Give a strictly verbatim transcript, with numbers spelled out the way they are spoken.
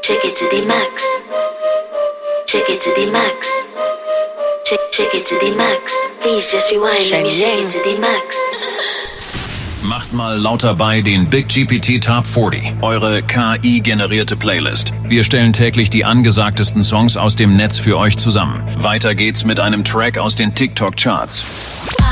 Check it to the max. Check it to the max. Check, check it to the max. Please just rewind. Let me check it to the max. Macht mal lauter bei den Big G P T Top vierzig, eure K I-generierte Playlist. Wir stellen täglich die angesagtesten Songs aus dem Netz für euch zusammen. Weiter geht's mit einem Track aus den TikTok-Charts.